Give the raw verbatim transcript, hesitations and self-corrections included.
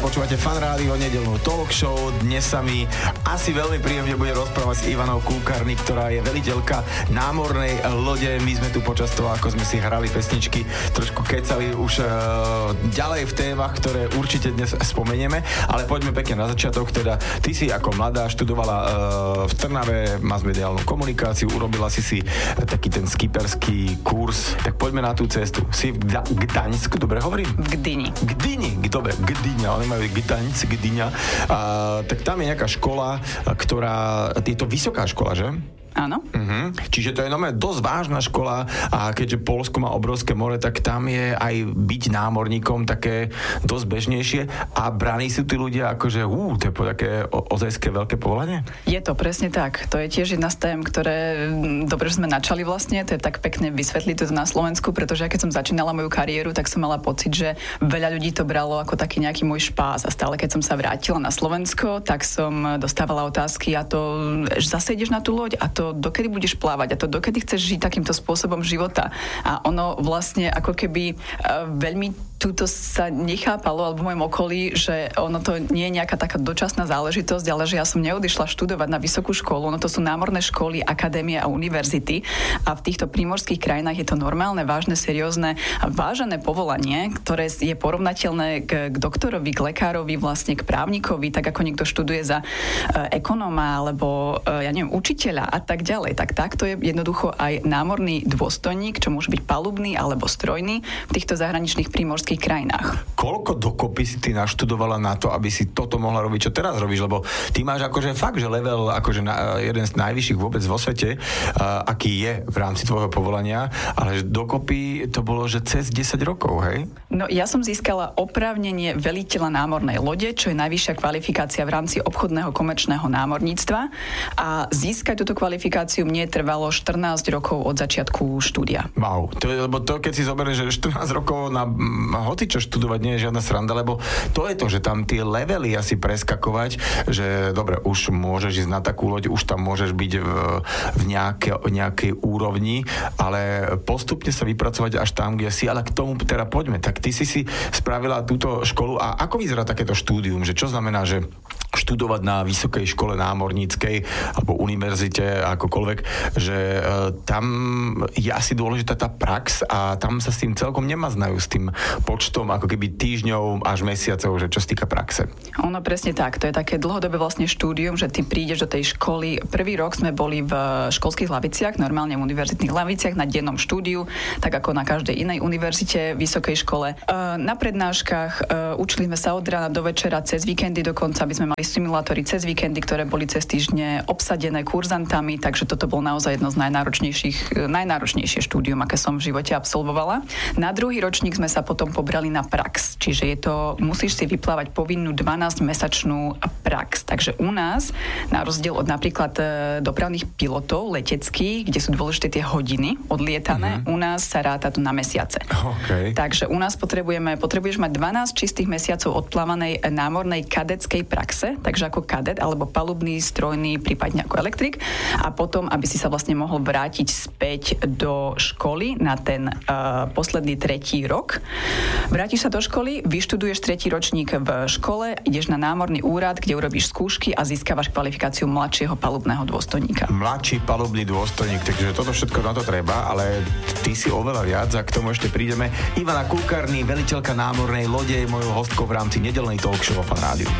počúvate Fan Rádio, nedeľnú talk show. Dnes sa mi asi veľmi príjemne bude rozprávať s Ivanou Kúkarný, ktorá je veliteľka námornej lode. My sme tu počas toho, ako sme si hrali pesničky, trošku kecali už uh, ďalej v témach, ktoré určite dnes spomenieme, ale poďme pekne na začiatok. Teda ty si ako mladá študovala uh, v Trnave masmediálnu komunikáciu, urobila si si taký ten skipperský kurz. Tak poďme na tú cestu. Si v Gdaňsku, dobre hovorím? V Gdyni. Gdyni, dobre, Gdyňa, oni majú Gdaňsk, Gdyňa. A, tak tam je nejaká škola, ktorá, je to vysoká škola, že? Áno. Uh-huh. Čiže to je normálne dosť vážna škola a keďže Poľsko má obrovské more, tak tam je aj byť námorníkom také dosť bežnejšie a braní sú tí ľudia akože ú, to je také o- ozajské veľké povolanie? Je to presne tak. To je tiež jedna z tém, ktoré dobre sme načali vlastne. To je tak pekne vysvetliť to na Slovensku, pretože ja keď som začínala moju kariéru, tak som mala pocit, že veľa ľudí to bralo ako taký nejaký môj špás a stále keď som sa vrátila na Slovensko, tak som dostávala otázky a to zase ideš na tú loď a to dokedy budeš plávať a to dokedy chceš žiť takýmto spôsobom života. A ono vlastne ako keby uh, veľmi túto sa nechápalo, alebo v mojom okolí, že ono to nie je nejaká taká dočasná záležitosť, ale že ja som neodišla študovať na vysokú školu. Ono to sú námorné školy, akadémie a univerzity a v týchto prímorských krajinách je to normálne, vážne, seriózne a vážené povolanie, ktoré je porovnateľné k, k doktorovi, k lekárovi, vlastne k právnikovi, tak ako niekto študuje za uh, ekonóma alebo uh, ja neviem, učiteľa a tak ďalej. Tak takto je jednoducho aj námorný dôstojník, čo môže byť palubný alebo strojný v týchto zahraničných prímorských krajinách. Koľko dokopy si ty naštudovala na to, aby si toto mohla robiť, čo teraz robíš? Lebo ty máš akože fakt, že level akože na, jeden z najvyšších vôbec vo svete, uh, aký je v rámci tvojho povolania, ale dokopy to bolo, že cez desať rokov, hej? No ja som získala oprávnenie veliteľa námornej lode, čo je najvyššia kvalifikácia v rámci obchodného komerčného námorníctva a získať túto kvalifikáciu mne trvalo štrnásť rokov od začiatku štúdia. Wow, to je, lebo to keď si zoberieš, že štrnásť rokov na hocičo študovať nie je žiadna sranda, lebo to je to, že tam tie levely asi preskakovať, že dobre, už môžeš ísť na takú loď, už tam môžeš byť v, v nejaké, nejakej úrovni, ale postupne sa vypracovať až tam, kde si, ale k tomu teda poďme. Tak ty si si spravila túto školu a ako vyzerá takéto štúdium? Že čo znamená, že študovať na vysokej škole námorníckej alebo univerzite, akokoľvek, že e, tam je asi dôležitá tá prax a tam sa s tým celkom nemaznajú, s tým počtom ako keby týždňov až mesiacov, že čo sa týka praxe. Ono presne tak, to je také dlhodobé vlastne štúdium, že ty prídeš do tej školy. Prvý rok sme boli v školských laviciach, normálne v univerzitných laviciach na dennom štúdiu, tak ako na každej inej univerzite, vysokej škole. Na prednáškach učili sme sa od rána do večera, cez víkendy dokonca, aby sme mali simulátory cez víkendy, ktoré boli cez týždne obsadené kurzantami, takže toto bolo naozaj jedno z najnáročnejších, najnáročnejšie štúdium, aké som v živote absolvovala. Na druhý ročník sme sa potom pobrali na prax, čiže je to, musíš si vyplávať povinnú dvanásťmesačnú prax. Takže u nás, na rozdiel od napríklad dopravných pilotov leteckých, kde sú dôležité tie hodiny odlietané, mm-hmm. u nás sa ráta to na mesiace. Okay. Takže u nás potrebujeme, potrebuješ mať dvanásť čistých mesiacov odplávanej námornej kadeckej praxe, takže ako kadet, alebo palubný, strojný, prípadne ako elektrik. A potom, aby si sa vlastne mohol vrátiť späť do školy na ten uh, posledný tretí rok. Vrátiš sa do školy, vyštuduješ tretí ročník v škole, ideš na námorný úrad, kde urobíš skúšky a získavaš kvalifikáciu mladšieho palubného dôstojníka. Mladší palubný dôstojník, takže toto všetko na to treba, ale ty si oveľa viac a k tomu ešte prídeme. Ivana Kúkarný, veliteľka námornej lode, je mojou hostkou v rámci nedeľnej talk show o Fan Rádiu.